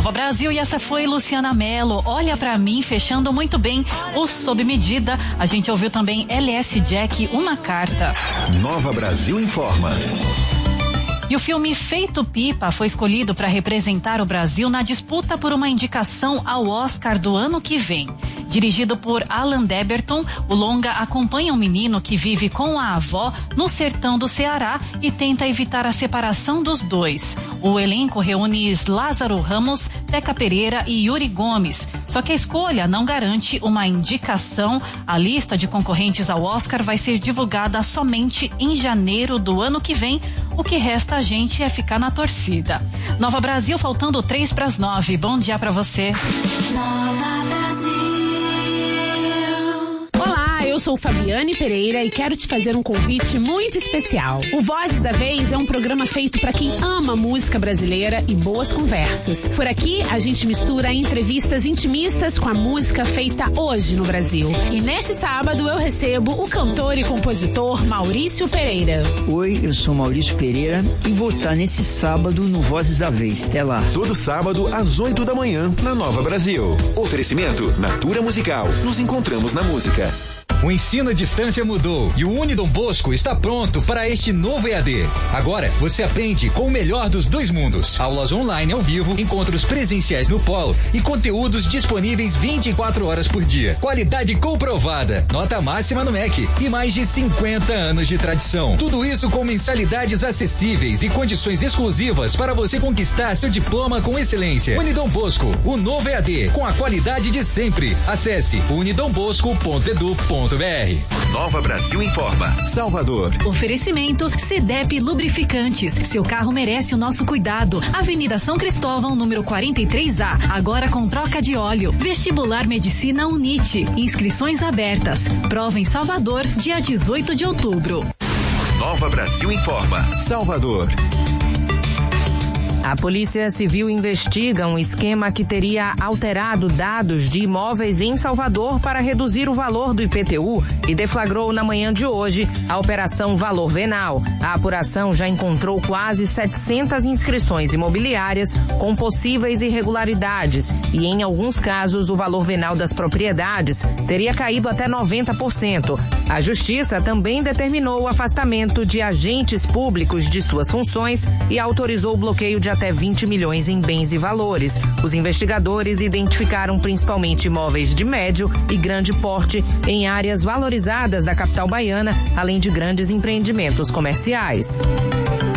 Nova Brasil, e essa foi Luciana Mello. Olha pra mim, fechando muito bem o Sob Medida. A gente ouviu também LS Jack, Uma Carta. Nova Brasil informa. E o filme Feito Pipa foi escolhido para representar o Brasil na disputa por uma indicação ao Oscar do ano que vem. Dirigido por Alan Deberton, o longa acompanha um menino que vive com a avó no sertão do Ceará e tenta evitar a separação dos dois. O elenco reúne Lázaro Ramos, Teca Pereira e Yuri Gomes. Só que a escolha não garante uma indicação. A lista de concorrentes ao Oscar vai ser divulgada somente em janeiro do ano que vem. O que resta a gente é ficar na torcida. Nova Brasil, faltando 8:03. Bom dia pra você. Nova Brasil. Eu sou Fabiane Pereira e quero te fazer um convite muito especial. O Vozes da Vez é um programa feito para quem ama música brasileira e boas conversas. Por aqui, a gente mistura entrevistas intimistas com a música feita hoje no Brasil. E neste sábado eu recebo o cantor e compositor Maurício Pereira. Oi, eu sou Maurício Pereira e vou estar nesse sábado no Vozes da Vez. Até lá. Todo sábado às 8 da manhã na Nova Brasil. Oferecimento Natura Musical. Nos encontramos na música. O ensino à distância mudou e o Unidom Bosco está pronto para este novo EAD. Agora, você aprende com o melhor dos dois mundos. Aulas online ao vivo, encontros presenciais no polo e conteúdos disponíveis 24 horas por dia. Qualidade comprovada, nota máxima no MEC e mais de 50 anos de tradição. Tudo isso com mensalidades acessíveis e condições exclusivas para você conquistar seu diploma com excelência. Unidom Bosco, o novo EAD, com a qualidade de sempre. Acesse unidombosco.edu.br. Nova Brasil informa. Salvador. Oferecimento CDEP Lubrificantes. Seu carro merece o nosso cuidado. Avenida São Cristóvão, número 43A. Agora com troca de óleo. Vestibular Medicina UNIT. Inscrições abertas. Prova em Salvador, dia 18 de outubro. Nova Brasil informa. Salvador. A Polícia Civil investiga um esquema que teria alterado dados de imóveis em Salvador para reduzir o valor do IPTU e deflagrou na manhã de hoje a Operação Valor Venal. A apuração já encontrou quase 700 inscrições imobiliárias com possíveis irregularidades e, em alguns casos, o valor venal das propriedades teria caído até 90%. A Justiça também determinou o afastamento de agentes públicos de suas funções e autorizou o bloqueio de até 20 milhões em bens e valores. Os investigadores identificaram principalmente imóveis de médio e grande porte em áreas valorizadas da capital baiana, além de grandes empreendimentos comerciais.